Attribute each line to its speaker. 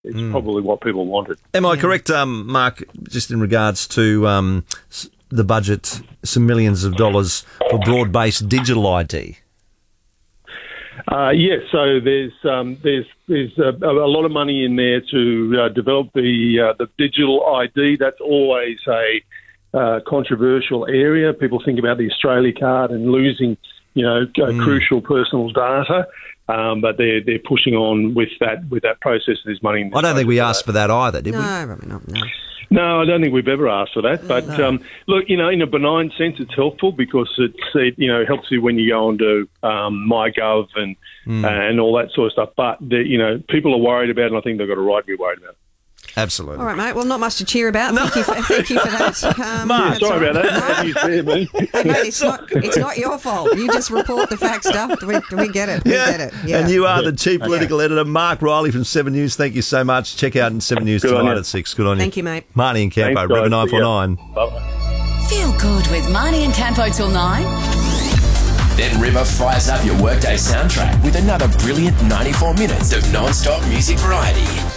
Speaker 1: It's probably what people wanted.
Speaker 2: Am I correct, Mark, just in regards to the budget, some millions of dollars for broad-based digital ID?
Speaker 1: Yes, so there's a lot of money in there to develop the digital ID. That's always a controversial area. People think about the Australia card and losing, crucial personal data. But they're pushing on with that process. There's money in there.
Speaker 2: I don't think we asked for that either, did we?
Speaker 3: No, probably not. No.
Speaker 1: No, I don't think we've ever asked for that. But look, in a benign sense, it's helpful because it helps you when you go onto MyGov and all that sort of stuff. But people are worried about it, and I think they've got a right to be worried about it.
Speaker 2: Absolutely.
Speaker 3: All right, mate. Well, not much to cheer about. Thank you for that.
Speaker 2: Mark,
Speaker 1: sorry about that.
Speaker 3: Hey, mate, it's not your fault. You just report the fact stuff. We get it. We get it. Yeah.
Speaker 2: And you are the Chief Political Editor, Mark Riley from 7 News. Thank you so much. Check out 7 News tonight at 6. Good on you.
Speaker 3: Thank you, mate.
Speaker 2: Marnie and Campo, River 949.
Speaker 4: Bye-bye. Feel good with Marnie and Campo till 9. Then River fires up your workday soundtrack with another brilliant 94 minutes of non-stop music variety.